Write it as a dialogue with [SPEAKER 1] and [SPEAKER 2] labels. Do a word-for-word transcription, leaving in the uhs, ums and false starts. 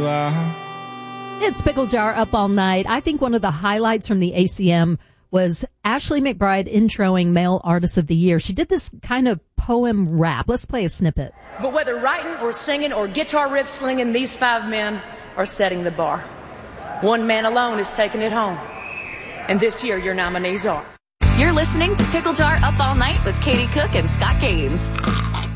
[SPEAKER 1] you are.
[SPEAKER 2] It's Pickle Jar Up All Night. I think one of the highlights from the A C M was Ashley McBryde introing Male Artist of the Year. She did this kind of poem rap. Let's play a snippet.
[SPEAKER 3] But whether writing or singing or guitar riff slinging, these five men are setting the bar. One man alone is taking it home. And this year, your nominees are.
[SPEAKER 4] You're listening to Pickle Jar Up All Night with Katie Cook and Scott Gaines.